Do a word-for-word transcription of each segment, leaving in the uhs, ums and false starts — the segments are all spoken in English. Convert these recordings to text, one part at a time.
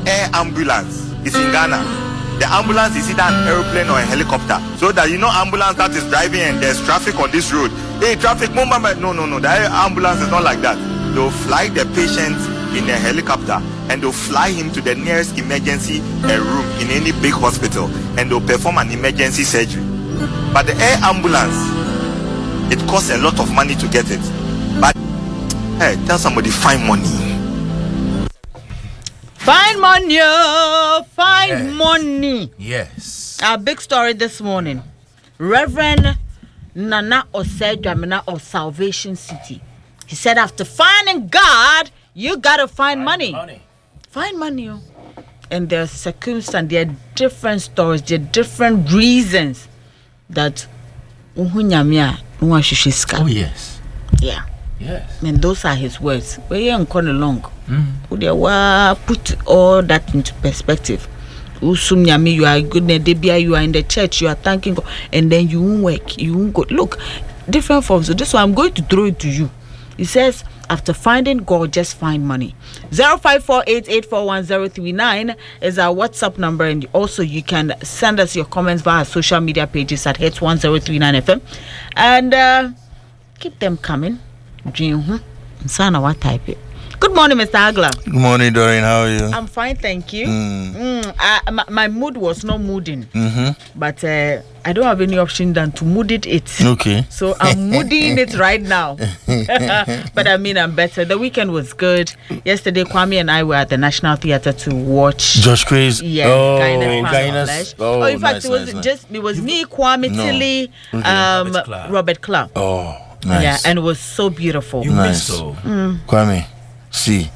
air ambulance is in Ghana. The ambulance is either an aeroplane or a helicopter. So that you know ambulance that is driving and there's traffic on this road. Hey, traffic movement. No, no, no. The ambulance is not like that. They'll fly the patient in a helicopter and they'll fly him to the nearest emergency uh, room in any big hospital and they'll perform an emergency surgery. But the air ambulance, it costs a lot of money to get it. But hey, tell somebody find money. Find money, find yes. money. Yes. Our big story this morning. Reverend Nana Osei Dramina of Salvation City. He said after finding God, you gotta find, find money. money. Find money. And there's circumstances, there are different stories, there are different reasons that oh yes. Yeah. Yes. And those are his words. We ain't gone along. Mm. Put all that into perspective. You are good, you are in the church, you are thanking God, and then you won't work, you won't go. Look, different forms. So this one, I'm going to throw it to you. He says, after finding God, just find money. zero five four eight eight four one zero three nine is our WhatsApp number, and also you can send us your comments via our social media pages at Hits one zero three nine F M, and uh, keep them coming. What type it? Good morning, Mister Agla. Good morning, Doreen. How are you? I'm fine, thank you. Mm. Mm, I, my, my mood was not mooding, Mm-hmm. but uh, I don't have any option than to mood it. it. Okay. So I'm mooding it right now. But I mean, I'm better. The weekend was good. Yesterday, Kwame and I were at the National Theatre to watch Josh Craze. Yeah, oh, Kindness, Kindness. Oh, Oh, in fact, nice, it was nice, nice. just it was me, Kwame, No. Tilly, Okay. um, Robert Clark. Robert Clark. Oh, nice. Yeah, and it was so beautiful. You Nice. missed so. Mm. Kwame, see,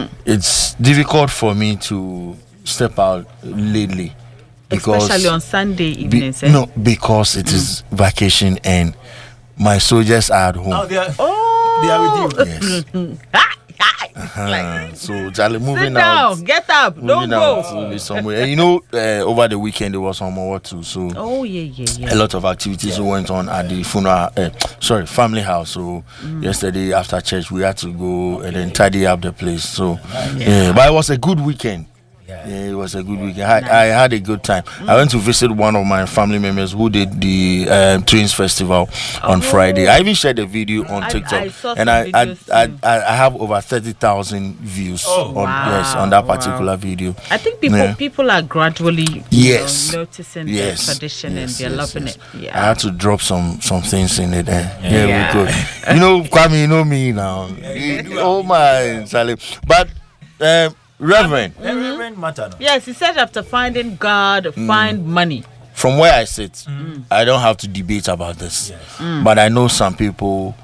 it's difficult for me to step out lately because Especially on Sunday be- evenings. eh? no, because it is vacation and my soldiers are at home. Oh, they are, Oh, they are with you. Yes. Hi, hi. Uh, Like, so Charlie, sit moving down, out. get up, don't Moving out go. to be somewhere. And you know, uh, over the weekend there was some more too. So Oh yeah, yeah, yeah. a lot of activities went on at the funeral, uh, sorry, family house. So yesterday after church, we had to go and then tidy up the place. So yeah, but it was a good weekend. Yeah. Yeah, it was a good weekend. I, I had a good time. I went to visit one of my family members who did the um, Twins Festival on Friday. I even shared a video on I- TikTok, I saw and some I I, videos I, too. I I have over thirty thousand views Oh, on wow, yes on that wow. particular video. I think people Yeah. people are gradually you Yes. know, noticing Yes, the tradition yes, and they're yes, loving yes. it. I Yeah. had to drop some some things in it. Eh? Yeah, Yeah. we could. You know, Kwame, you know me now. Oh my, Charlie. But um, Reverend, The Reverend matter. No? Yes, he said after finding God, find money. from where I sit, I don't have to debate about this. Yes. But I know some people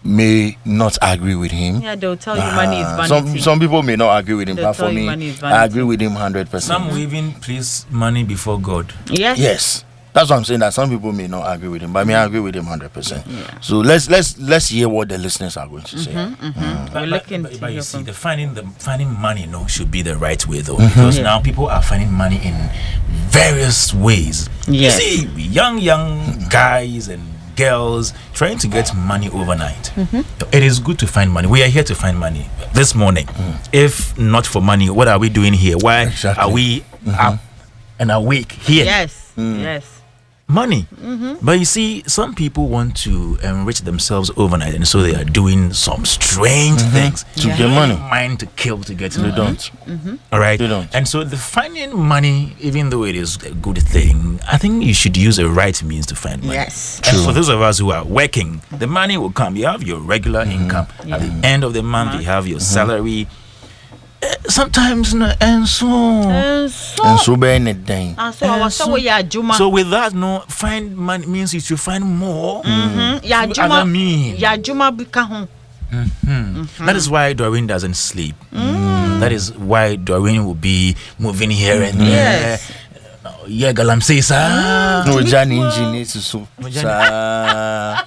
may not agree with him. Yeah, they'll tell you money is Ah, vanity. some some people may not agree with him, They'll but tell for you me, money is I vanity. agree with him hundred Some percent. will even place money before God. yes. Yes, that's what I'm saying. That some people may not agree with him, but me, I agree with him hundred percent. Yeah. So let's let's let's hear what the listeners are going to say. But, but, looking but, to but you hear see, from- the finding the finding money no should be the right way though, because Yeah. now people are finding money in various ways. Yes. You see, young young guys and girls trying to get money overnight. It is good to find money. We are here to find money this morning. If not for money, what are we doing here? Why Exactly. are we up and awake here? Yes. Yes. Money. But you see, some people want to enrich themselves overnight, and so they are doing some strange things To Yeah. get money, mind to kill to get they money. don't. All right. They don't. And so the finding money, even though it is a good thing, I think you should use a right means to find money. Yes. And for those of us who are working, the money will come. You have your regular income. At the end of the month, you have your salary. Eh, Sometimes, no, and so. And so, And so being it then. and so I was so- so yeah, Juma. So with that, no, find money means you should find more. Mhm. Yeah, through Juma. other means. Yeah, Juma bika ho. That is why Doreen doesn't sleep. That is why Doreen will be moving here and there. Yes. Yeah, Galam says, ah. No, Johnny engine needs to so. Johnny- Sa-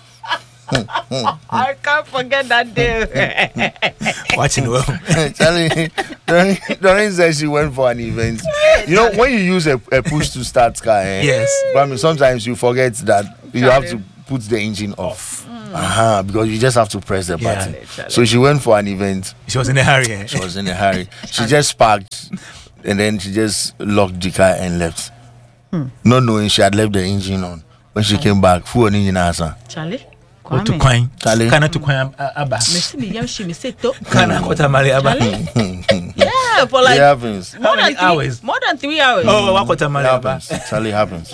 I can't forget that day. Watching well. Charlie, Doreen, Doreen said she went for an event. You know, when you use a, a push to start car, eh, Yes. but I mean, sometimes you forget that you have to put the engine off. Uh-huh, because you just have to press the Yeah. button. So she went for an event. She was in a hurry. Eh? She was in a hurry. She just parked and then she just locked the car and left. Hmm. Not knowing she had left the engine on. When she came back, full on engine answer. Charlie. Go to coin. Charlie. Kana to coin aba. Messi me yam she me say to. Kana kota mali aba. Yeah, for like it happens. more than many three, hours? More than three hours. Oh, wa kota It mali aba. happens. Charlie happens.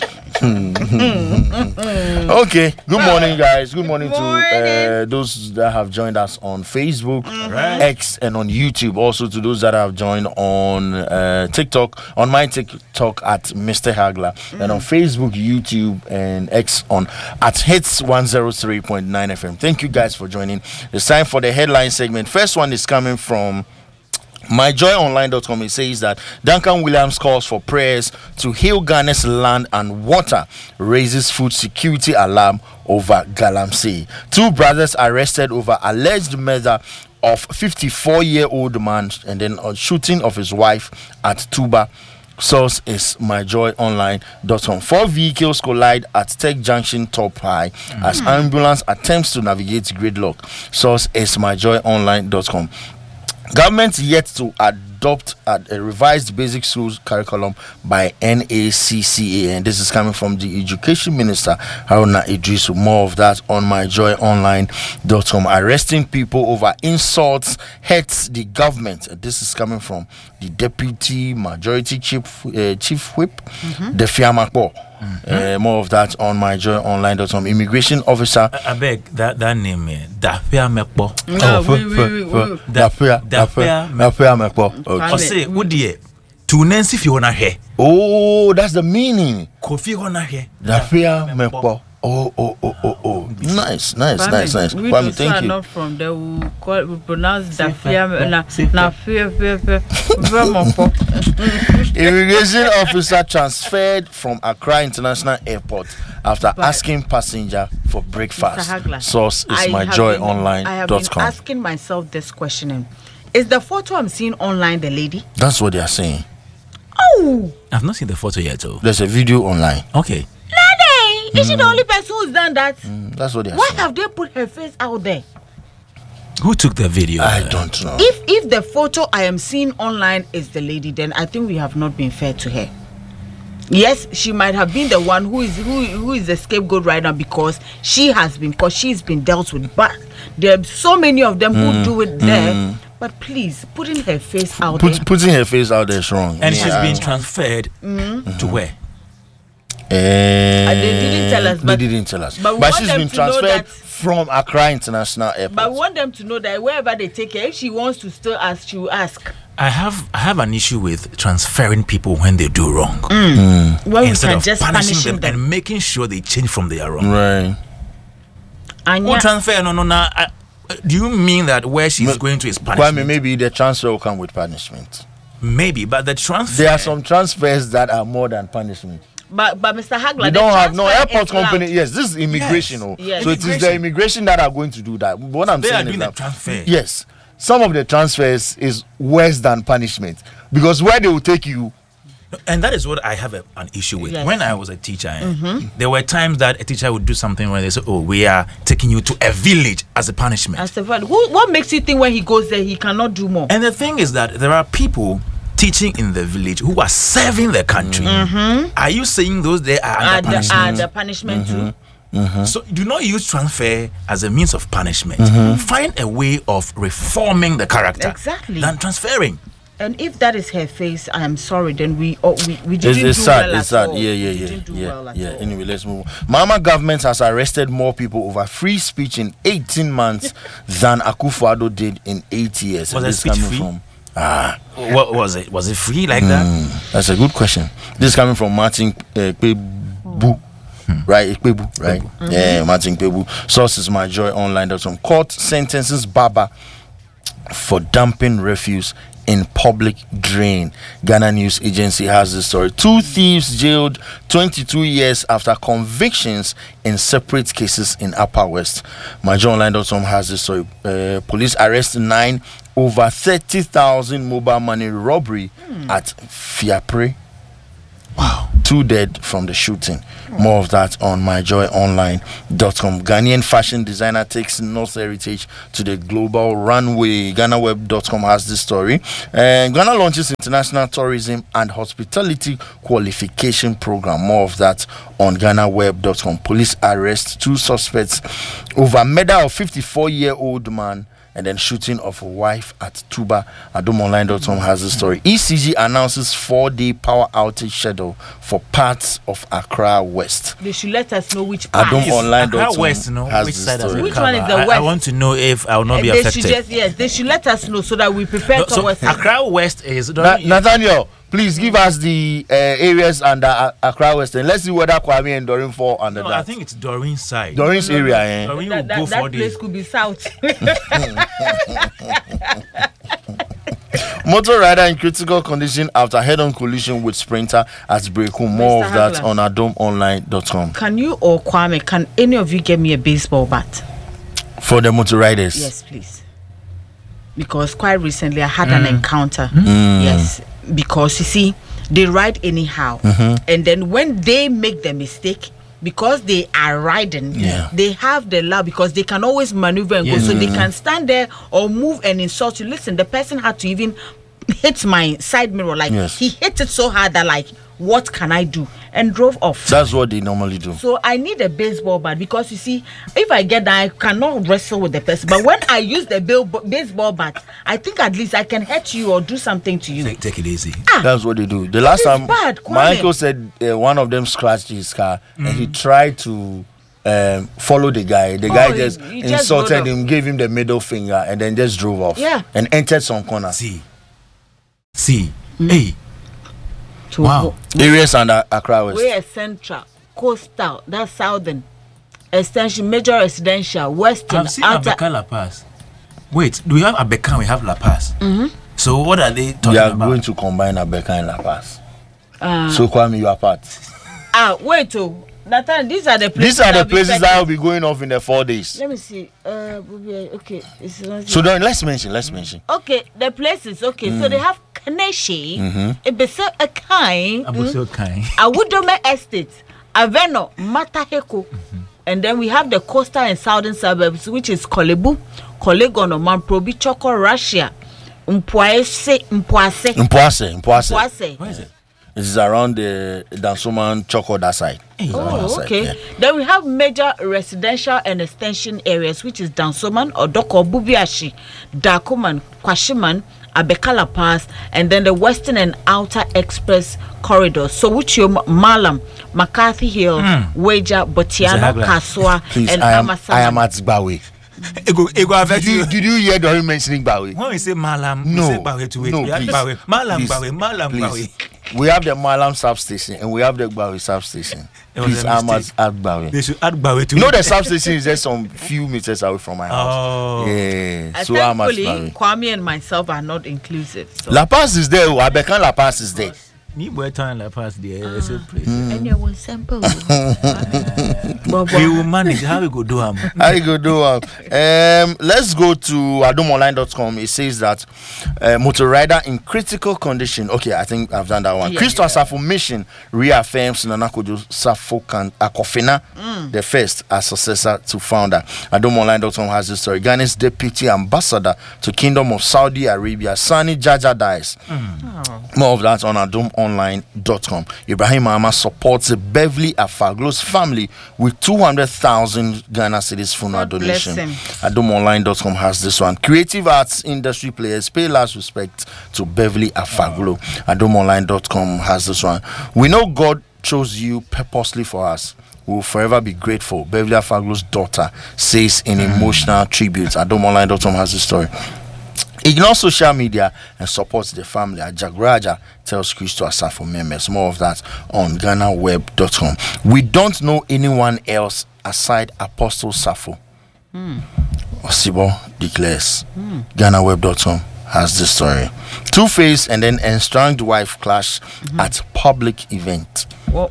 Okay, good morning, guys. Good morning, Good to uh, those that have joined us on Facebook, Right. X, and on YouTube. Also to those that have joined on uh, TikTok, on my TikTok at Mister Hagler, and on Facebook, YouTube, and X on at Hits one oh three point nine F M. Thank you guys for joining. It's time for the headline segment. First one is coming from my joy online dot com. It says that Duncan Williams calls for prayers to heal Ghana's land and water, raises food security alarm over Galamsey. Two brothers arrested over alleged murder of fifty-four-year-old man and then a shooting of his wife at Tuba. Source is my joy online dot com. Four vehicles collide at Tech Junction Top High mm-hmm. as ambulance attempts to navigate gridlock. Source is my joy online dot com. Government yet to adopt a, a revised basic schools curriculum by N A C C A, and this is coming from the Education Minister Haruna Idris. More of that on my joy online dot com. Arresting people over insults hurts the government. This is coming from the Deputy Majority Chief uh, Chief Whip, mm-hmm. Defia Makpo. Mm-hmm. Uh, more of that on my joy online dot com. Immigration officer. I, I beg that that name, Dafia Mekpo. No, we, we, we, we. Dafia Dafia Dafia Mekpo. I say, what dear? To Nancy Fiona here. Oh, that's the meaning. Kofi Hona here. Dafia Mekpo. Oh, oh, oh, oh, oh. Nice, nice, Kwame, nice, nice. We Kwame, do thank you. not from there. We call we pronounce Dafia na na fear fear fear. Vraiment pas. Immigration officer transferred from Accra International Airport after But asking passenger for breakfast. Mister Hagler, Source is I my have joy been- online I have dot been com. asking myself this question: is the photo I'm seeing online the lady? That's what they are saying. Oh, I've not seen the photo yet, though. There's a video online. Okay. Nade! Is she the only person who's done that? Mm, That's what they are Why saying. have they put her face out there? Who took the video? I don't know. If if the photo I am seeing online is the lady, then I think we have not been fair to her. Yes, she might have been the one who is who who is the scapegoat right now because she has been because she's been dealt with. But there are so many of them who do it there. But please, putting her face out Put, there. putting her face out there is wrong. And Yeah. she's been transferred to where? Uh, they didn't tell us, They but- didn't tell us. but we But want she's them been to know transferred that- from Accra International Airport. But we want them to know that wherever they take her, if she wants to still ask, she will ask. I have I have an issue with transferring people when they do wrong. When we Instead can of just punishing punish them, them. and making sure they change from their wrong. Right. And Oh, yeah, transfer, no, no, no. I, do you mean that where she's Ma- going to is punishment? Kwame, maybe the transfer will come with punishment. Maybe, but the transfer. There are some transfers that are more than punishment. but but Mister Hagler, We the don't have no transfer airport is loud. company. Yes, this is immigration. Yes. Oh. Yes. So it is the Immigration. immigration that are going to do that. What I'm They are saying is doing the that transfer. yes, some of the transfers is worse than punishment because where they will take you. And that is what I have a, an issue with. Yes. When I was a teacher, eh, there were times that a teacher would do something where they say, "Oh, we are taking you to a village as a punishment." As the father, who what makes you think when he goes there he cannot do more? And the thing is that there are people teaching in the village who are serving the country. Are you saying those there are under And the, punishment? and the punishment too. So do not use transfer as a means of punishment. Find a way of reforming the character Exactly. than transferring. And if that is her face, I am sorry. Then we oh, we we didn't It's, it's do sad. well It's at sad. all. Yeah, yeah, We yeah, didn't do yeah, well at yeah. all. Anyway, let's move on. Mama government has arrested more people over free speech in eighteen months than Akufo-Addo did in eight years. Was And the this speech coming free? from ah. What was it? Was it free like that? Mm, that's a good question. This is coming from Martin uh, Kpebu, right? Kpebu, right? Yeah, Martin Kpebu. Source is my joy online dot com. Court sentences Baba for dumping refuse in public drain. Ghana News Agency has this story. Two thieves jailed twenty-two years after convictions in separate cases in Upper West. my joy online dot com has this story. Uh, police arrest nine over thirty thousand mobile money robbery at Fiapre. Wow. Two two dead from the shooting. More of that on my joy online dot com. Ghanaian fashion designer takes North heritage to the global runway. Ghana Web dot com has this story. And Ghana launches international tourism and hospitality qualification program. More of that on Ghana Web dot com. Police arrest two suspects over murder of fifty-four-year-old man and then shooting of a wife at Tuba. Adom Online dot com has the story. E C G announces four-day power outage schedule for parts of Accra West. They should let us know which part. Adom Online dot com Accra West, no? has Which the side does story. it Which cover? one is the I, I west? want to know if I will not be they affected. should just yes, they should let us know so that we prepare No, so towards it. Accra West is. Na- Nathaniel, please give us the uh, areas under uh, Accra West and let's see whether Kwame and Doreen fall under No, that. I think it's Doreen side. Doreen's area, eh? Doreen That, will that, go that for place the. could be south. Motor rider in critical condition after head-on collision with sprinter at Breku. More Mister of that Hagler. on Adom Online dot com. Can you or Kwame, can any of you get me a baseball bat? For the motor riders. Yes, please. Because quite recently I had an encounter. Yes, because you see, they ride anyhow, and then when they make the mistake, because they are riding, Yeah. they have the love because they can always maneuver and go, so they can stand there or move and insult you. Listen, the person had to even hit my side mirror, like Yes. he hit it so hard that like, what can I do? And drove off. That's what they normally do. So I need a baseball bat because you see, if I get that, I cannot wrestle with the person. But when I use the bill, baseball bat, I think at least I can hurt you or do something to you. Take, take it easy. That's what they do. The last It's time bad, my Kwame. uncle said uh, one of them scratched his car and he tried to um, follow the guy. The guy Oh, just he- he just insulted rode him, gave him the middle finger, and then just drove off. Yeah. And entered some corner. See. See. Hey. To Wow. Areas under Accra West. We're central, coastal, that's southern, extension, major residential, western, I've seen outer. Abeka La Paz. Wait, do we have Abeka? We have La Paz. Mm-hmm. So what are they talking We are about? going to combine Abeka and La Paz. Uh, So Kwame, you are part. ah, wait, oh, Nathan, these are the places. These are the that will be places better. that will be going off in the four days. Let me see. Uh, okay, it's not. So then let's mention, let's mention. Okay, the places. Okay, so they have Kaneshi, Ebese Akai, Abuso Kai. Awudome Estate, Aveno, Mataheko, and then we have the coastal and southern suburbs, which is Kolebu, Kolegono, Manprobi, Choco, Russia, Mpwase, Mpwase, Mpoase, Mpoase. Mpwase. Where is it? It is around the Dansoman Choco that side. Around that Oh, side, okay. yeah. Then we have major residential and extension areas, which is Dansoman, Odoko, Bubiashi, Dakuman, Kwashiman, Abekala Pass, and then the western and outer express corridors. So which you Malam, McCarthy Hill, Wager, Botiano, Hagler. Kaswa, Please, and I am, Amasaman. I am at Gbawe. Ego, ego affect Did you, you. did you hear Doreen mentioning Gbawe? When we say Malam, No, we say Bawe to wait. no, we have please, Bawe. Malam please, Bawe, Malam please. Bawe. We have the Malam substation and we have the Gbawe substation. It was Please, a I'm at, mistake. at Gbawe. They should add Bawe to You know it. the substation is just some few meters away from my house. Oh. Yeah, Uh, so I'm at thankfully, Gbawe. Kwame and myself are not inclusive. So. La Paz is there. Abekan La Paz is there. Ni boy time La Paz there. There's a place. And you will sample. We will manage. How we go do am? How you go do um, um let's go to adom online dot com. It says that uh, motor rider in critical condition. Okay, I think I've done that one. Yeah, Crystal Safo mission reaffirms Nana Kojo Safo Kan Akofina, the first as successor to founder. adom online dot com has this story. Ghana's deputy ambassador to Kingdom of Saudi Arabia, Sani Jaja dies. More of that on adom online dot com. Ibrahim Mahama supports Beverly Afaglo's family with two hundred thousand Ghana cedis funeral God bless donation. him. adom online dot com has this one. Creative arts industry players pay last respect to Beverly Afaglo. adom online dot com has this one. We know God chose you purposely for us. We will forever be grateful. Beverly Afaglo's daughter says in emotional tribute. adom online dot com has this story. Ignore social media and supports the family. Ajagraja tells Crystal Asafo members. More of that on Ghana Web dot com. We don't know anyone else aside Apostle Safo. Mm. Osibo declares. Mm. Ghana Web dot com has this story. Two-Face and then estranged wife clash mm-hmm. at public event.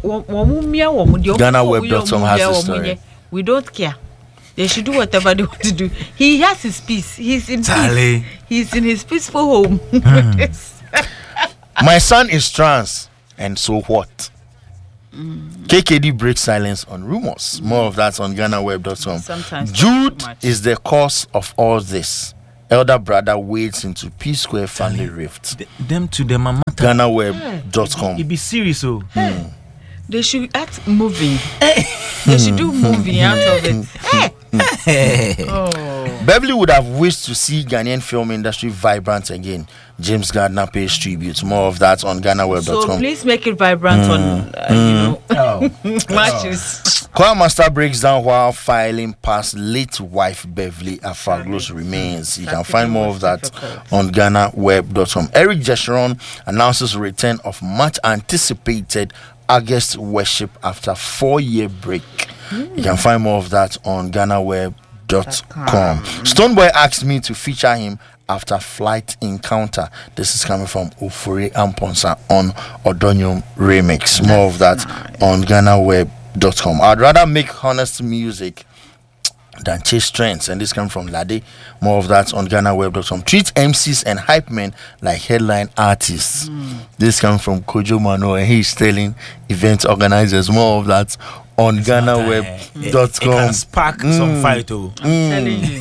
Ghana Web dot com has this story. We don't care. They should do whatever they want to do. He has his peace. He's in Tally. peace. He's in his peaceful home. My son is trans, and so what? Mm. K K D breaks silence on rumors. More of that on Ghana Web dot com. Sometimes Jude too much. is the cause of all this. Elder brother wades into P Square family rift. Th- them to the mama. Ghana Web dot com. It be serious, oh. They should act moving. They should do moving out of it. Hey. Oh. Beverly would have wished to see Ghanaian film industry vibrant again. James Gardner pays tribute. More of that on Ghana Web dot com. So please make it vibrant on, uh, you know, Oh. matches. Choir master breaks down while filing past late wife Beverly Afaglo's remains. You can find more of that on Ghana Web dot com. Eric Jesheron announces return of much anticipated August worship after four-year break. You can find more of that on Ghana Web dot com. Stoneboy asked me to feature him after flight encounter. This is coming from Ufure Amponsa on Odonium Remix. More of that on Ghana Web dot com. I'd rather make honest music than chase trends, and this comes from Lade. More of that on Ghana Web dot com. Treat M Cs and hype men like headline artists. Mm. This comes from Kojo Mano, and he's telling event organizers. More of that on Ghana Web dot com. It can spark mm. some fight, oh. I'm telling you.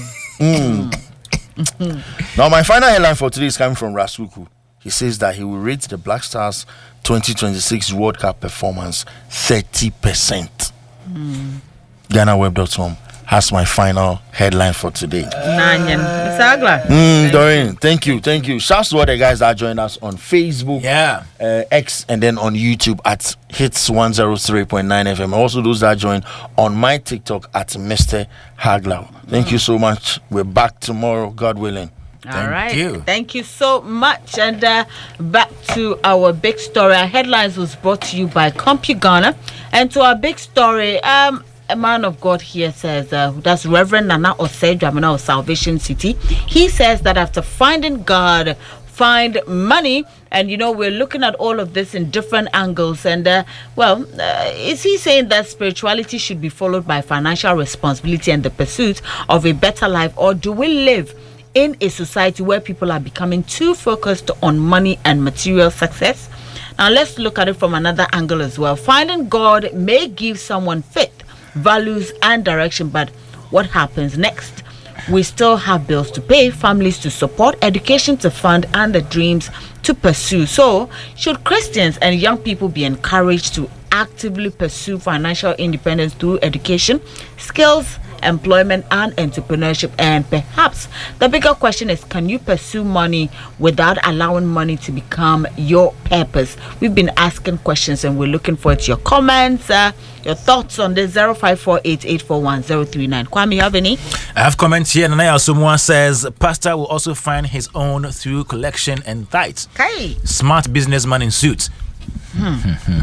Mm. Now, my final headline for today is coming from Rasuku. He says that he will rate the Black Stars twenty twenty-six World Cup performance thirty percent. Mm. Ghana Web dot com has my final headline for today. Nanyan. Mister Agla. Mm, Doreen, thank you, thank you. Shouts to all the guys that joined us on Facebook, yeah, uh, X, and then on YouTube at Hits one oh three point nine F M. Also, those that joined on my TikTok at Mister Hagler. Thank mm. you so much. We're back tomorrow, God willing. All Thank right. you. Thank you so much. And uh, back to our big story. Our headlines was brought to you by CompuGhana. And to our big story, um, a man of God here says, uh, that's Reverend Nana Osei Dramana of Salvation City. He says that after finding God, find money. And, you know, we're looking at all of this in different angles. And, uh, well, uh, is he saying that spirituality should be followed by financial responsibility and the pursuit of a better life? Or do we live in a society where people are becoming too focused on money and material success? Now, let's look at it from another angle as well. Finding God may give someone faith, values, and direction, but what happens next? We still have bills to pay, families to support, education to fund, and the dreams to pursue. So, should Christians and young people be encouraged to actively pursue financial independence through education, skills, employment, and entrepreneurship? And perhaps the bigger question is, can you pursue money without allowing money to become your purpose? We've been asking questions and we're looking forward to your comments, uh, your thoughts on this. Zero five four eight eight four one zero three nine. Kwame, you have any? I have comments here. Nanaya someone says pastor will also find his own through collection and tithes. Okay. Smart businessman in suits. Hmm.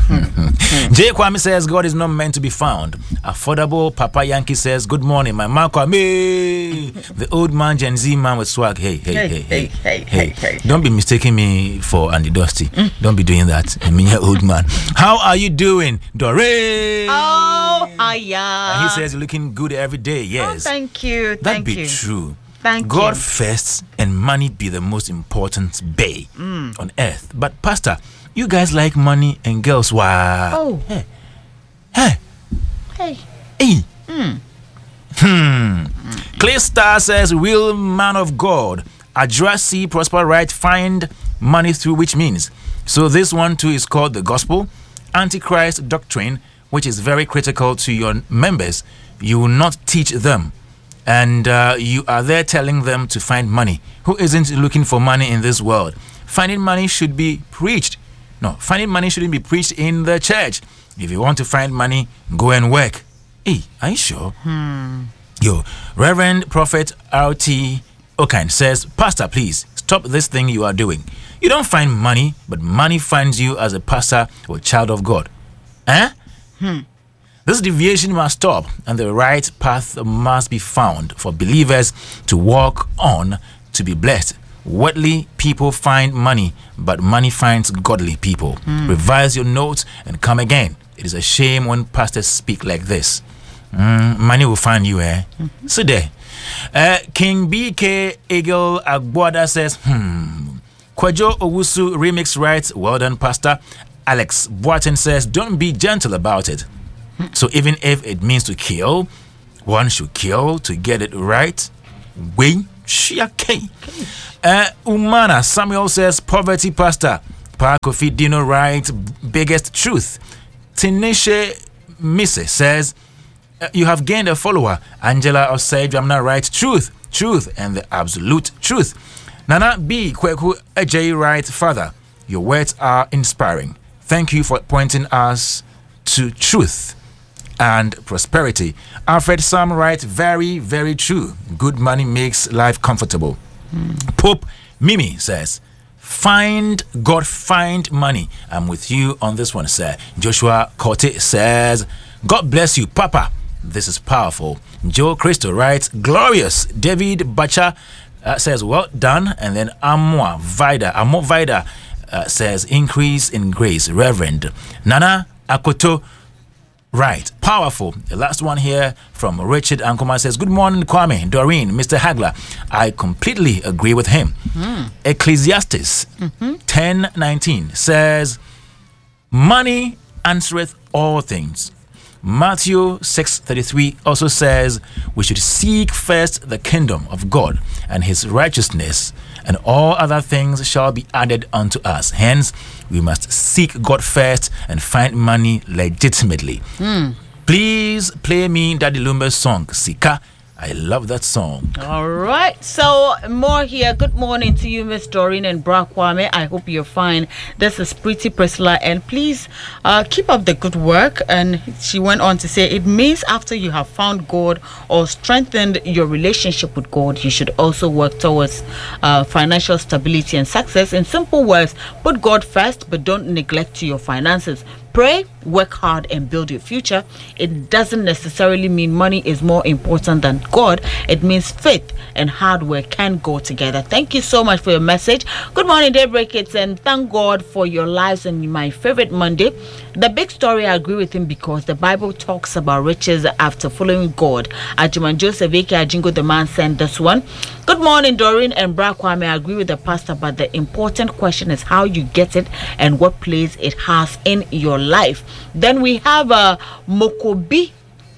Jay Kwame says God is not meant to be found. Affordable Papa Yankee says good morning, my man Kwame, the old man Gen Z man with swag. Hey, hey, hey, hey, hey, hey, hey, hey. Don't be mistaking me for Andy Dusty. Mm. Don't be doing that. I mean, you're old man. How are you doing, Doreen? Oh, hiya. And he says you're looking good every day. Yes. Oh, thank you. That Thank be you. true. Thank God you. first and money be the most important bay mm. on earth. But Pastor, you guys like money and girls. Wow. Oh. Hey. Hey. Hey. Hey. Mm. Hmm. Mm. Clay Star says, real man of God, address, see, prosper, right, find money through which means. So this one too is called the gospel, Antichrist doctrine, which is very critical to your members. You will not teach them. And uh, you are there telling them to find money. Who isn't looking for money in this world? Finding money should be preached. No, finding money shouldn't be preached in the church. If you want to find money, go and work. Hey, are you sure? Hmm. Yo, Reverend Prophet R T Okan says, Pastor, please stop this thing you are doing. You don't find money, but money finds you as a pastor or child of God. Eh? Hmm. This deviation must stop, and the right path must be found for believers to walk on to be blessed. Worldly people find money, but money finds godly people. Mm. Revise your notes and come again. It is a shame when pastors speak like this. Mm, money will find you, eh? Mm-hmm. So there. Uh, King B K Eagle Agboada says, hmm. Kwajo Owusu remix writes, well done, Pastor. Alex Boatin says, don't be gentle about it. So even if it means to kill, one should kill to get it right. We okay. Uh, Umana Samuel says, poverty pastor. Pa Kofi Dino right, biggest truth. Tinisha Misse says, uh, you have gained a follower. Angela Osei Jamna right, truth, truth, and the absolute truth. Nana B Kweku Ajay right, father. Your words are inspiring. Thank you for pointing us to truth and prosperity. Alfred Sam right, very, very true. Good money makes life comfortable. Mm. Pope Mimi says, find God, find money. I'm with you on this one, sir. Joshua Kote says, God bless you, Papa. This is powerful. Joe Christo writes, glorious. David Bacha uh, says, well done. And then Amwa Vida, Amo Vida uh, says, increase in grace. Reverend Nana Akoto, right, powerful. The last one here from Richard Ankoma says, good morning, Kwame, Doreen, Mister Hagler. I completely agree with him. Mm. Ecclesiastes mm-hmm. ten nineteen says, money answereth all things. Matthew six thirty-three also says, we should seek first the kingdom of God and his righteousness, and all other things shall be added unto us. Hence, we must seek God first and find money legitimately. Mm. Please play me Daddy Lumba's song, Sika. I love that song. All right. So, more here. Good morning to you, Miss Doreen and Bra Kwame. I hope you're fine. This is Pretty Priscilla. And please uh, keep up the good work. And she went on to say, it means after you have found God or strengthened your relationship with God, you should also work towards uh, financial stability and success. In simple words, put God first, but don't neglect your finances. Pray, work hard, and build your future. It doesn't necessarily mean money is more important than God. It means faith and hard work can go together. Thank you so much for your message. Good morning, Daybreak Kids, and thank God for your lives on my favorite Monday. The big story, I agree with him because the Bible talks about riches after following God. Ajuman Joseph Eke Ajingo, the man, sent this one. Good morning, Doreen and Bra Kwame. I agree with the pastor, but the important question is how you get it and what place it has in your life. Then we have uh, Mokobi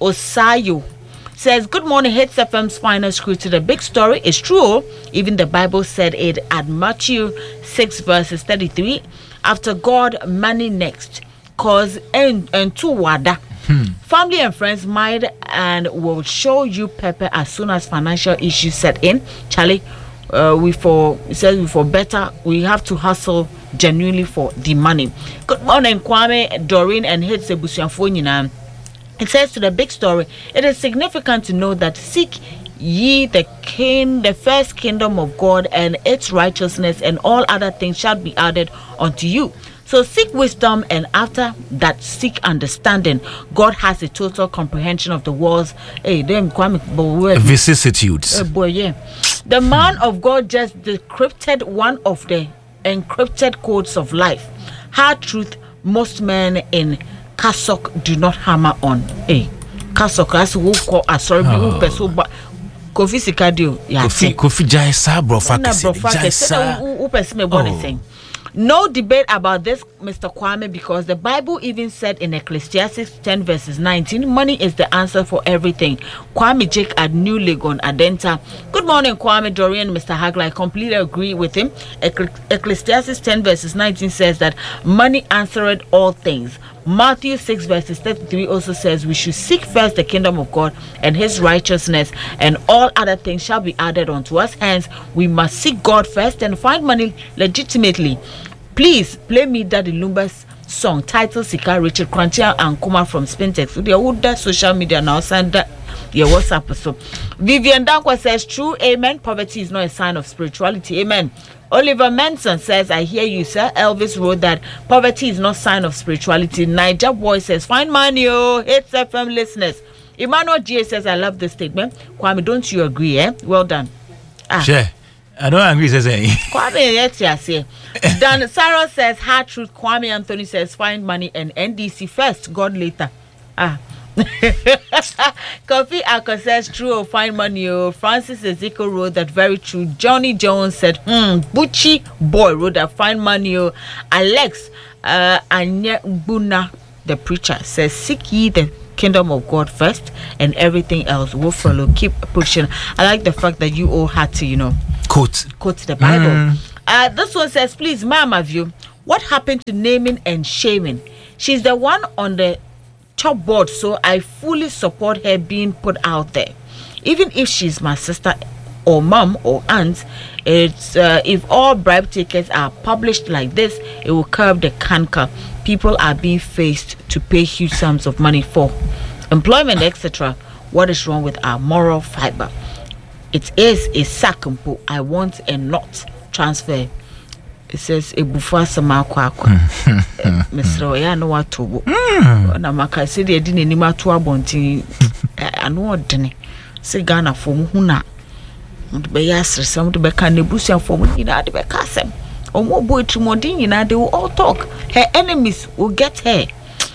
Osayo says, good morning, Hits F M's finest crew. To the big story is true. Even the Bible said it at Matthew six verses thirty-three. After God, money next. Cause and and to wada. Hmm. Family and friends might and will show you pepper as soon as financial issues set in. Charlie, uh, we for it says we for better. We have to hustle genuinely for the money. Good morning, Kwame, Doreen, and Hits Ebusianfonina. It says to the big story, it is significant to know that seek ye the king, the first kingdom of God and its righteousness, and all other things shall be added unto you. So seek wisdom, and after that seek understanding. God has a total comprehension of the world's hey, them vicissitudes. Uh, boy, yeah. The man of God just decrypted one of the encrypted codes of life. Hard truth most men in Kasok do not hammer on. Hey, Kasok as who call a sorry who person but Kofi Sikadio ya Kofi Kofi Jaisa brofa Jaisa who person me born thing. No debate about this, Mister Kwame, because the Bible even said in Ecclesiastes ten verses nineteen, money is the answer for everything. Kwame Jake at New Legon Adenta. Good morning, Kwame, Dorian, Mister Hagler. I completely agree with him. Ecclesiastes ten verses nineteen says that money answered all things. Matthew six verses thirty-three also says we should seek first the kingdom of God and his righteousness, and all other things shall be added unto us. Hence, we must seek God first and find money legitimately. Please play me Daddy Lumba's song titled Sika. Richard Krantia and Kuma from Spintex. They would that social media now send that your WhatsApp. So Vivian Dankwa says true, amen. Poverty is not a sign of spirituality, amen. Oliver Manson says, I hear you, sir. Elvis wrote that poverty is not sign of spirituality. Niger Boy says, find money, oh, Hits F M listeners. Emmanuel G says, I love this statement. Kwame, don't you agree, eh? Well done. Ah. Sure. I don't agree, says any. Kwame, yes, yes, yes. Dan Sarah says, hard truth. Kwame Anthony says, find money and N D C first, God later. Ah. Kofi Ako says true or find money. Oh, Francis Ezekiel wrote that very true. Johnny Jones said, hmm, Butchie boy wrote that find money. Oh, Alex Uh, Anya Buna, the preacher, says, "Seek ye the kingdom of God first, and everything else will follow." Keep pushing. I like the fact that you all had to, you know, Quote. quote the Bible. Mm. Uh, this one says, "Please, Mama View, what happened to naming and shaming? She's the one on the top board, so I fully support her being put out there. Even if she's my sister or mom or aunt, it's uh, if all bribe tickets are published like this, it will curb the canker people are being faced to pay huge sums of money for employment, et cetera. What is wrong with our moral fiber? It is a sakampo I want and not transfer." It says a bufa sama kwa kwa. Mister Oya no watobo. Na maka se de di nani mato abonti anu odene. Se Ghana fo hu na be yasre some to be can nebusia for me na de be kasem. Omo boy trimodin nyina they will all talk. Her enemies will get her.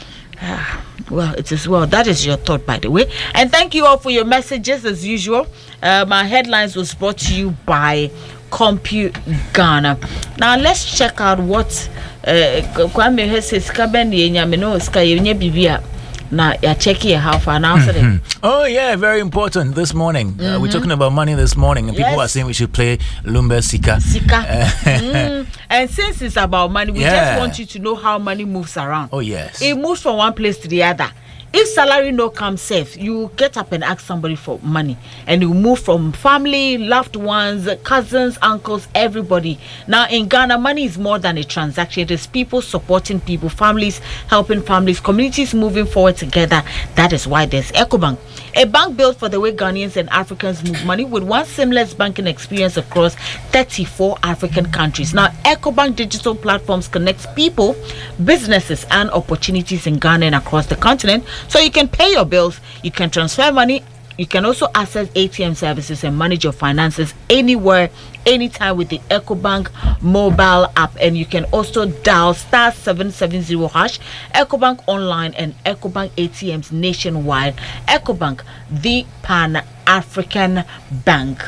Well, it is well. That is your thought, by the way. And thank you all for your messages as usual. Uh, my headlines was brought to you by Compute Ghana. Now let's check out what Kwame has says. Kabeni nyameno ska yenye bibia na ya cheki ya how far now. Oh yeah, very important this morning. Mm-hmm. Uh, we're talking about money this morning, and people yes. are saying we should play Lumba Sika. Sika. mm. And since it's about money, we yeah. just want you to know how money moves around. Oh yes, it moves from one place to the other. If salary no come safe, you get up and ask somebody for money, and you move from family, loved ones, cousins, uncles, everybody. Now in Ghana, money is more than a transaction. It is people supporting people, families helping families, communities moving forward together. That is why there's EcoBank, a bank built for the way Ghanaians and Africans move money, with one seamless banking experience across thirty-four African countries. Now EcoBank digital platforms connect people, businesses, and opportunities in Ghana and across the continent. So you can pay your bills, you can transfer money, you can also access A T M services and manage your finances anywhere, anytime with the EcoBank mobile app. And you can also dial star seven seven zero hash EcoBank online and EcoBank A T Ms nationwide. EcoBank, the Pan-African Bank.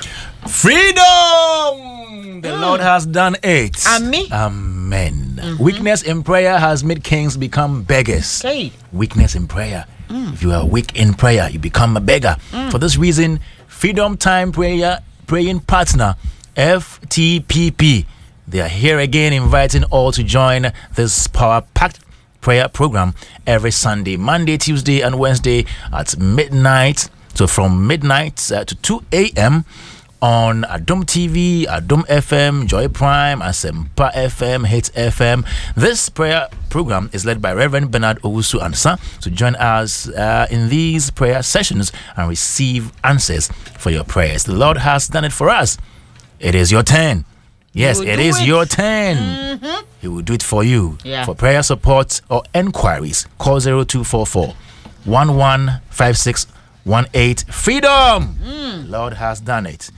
Freedom! The mm. Lord has done it. Amen. Amen. Mm-hmm. Weakness in prayer has made kings become beggars. Okay. Weakness in prayer. Mm. If you are weak in prayer, you become a beggar. Mm. For this reason, Freedom Time Prayer Praying Partner, F T P P, they are here again inviting all to join this power-packed prayer program every Sunday, Monday, Tuesday, and Wednesday at midnight. So from midnight uh, to two a.m. on Adom T V, Adom F M, Joy Prime, Asempa F M, Hits F M. This prayer program is led by Reverend Bernard Owusu Ansa. So join us uh, in these prayer sessions and receive answers for your prayers. The Lord has done it for us. It is your turn. Yes, it is it. your turn. Mm-hmm. He will do it for you. Yeah. For prayer support or enquiries, call zero two four four, one one five six one eight. Freedom! Mm. Lord has done it.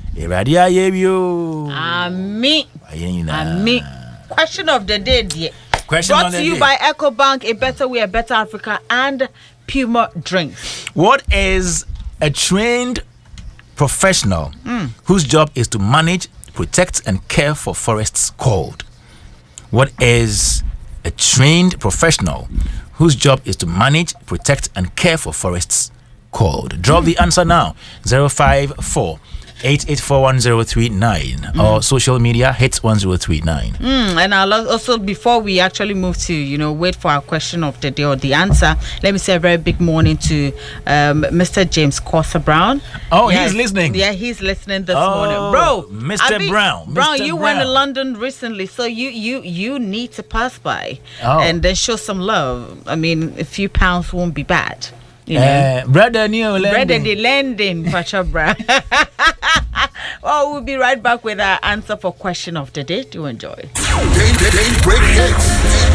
Amen. Amen. Question of the day, dear. Question Brought of the to you day. by EcoBank, a better way, a better Africa, and Puma Drinks. What is a trained professional mm. whose job is to manage, protect, and care for forests called? What is a trained professional whose job is to manage, protect, and care for forests called? Drop mm. the answer now. zero five four eight eight four one zero three nine mm. or social media hits one zero three nine. Mm, and I'll also, before we actually move to, you know, wait for our question of the day or the answer, let me say a very big morning to um, Mister James Corsa Brown. Oh, yes, he's listening. Yeah, he's listening this oh, morning. Bro, Mister I mean, Brown. Brown, Mister you Brown. went to London recently, so you you you need to pass by oh. and then show some love. I mean, a few pounds won't be bad. You know? Uh, brother Neil Brother the landing, Pacha Brown. Well, we'll be right back with our answer for question of the day. Do enjoy. Day, day, day, break hits.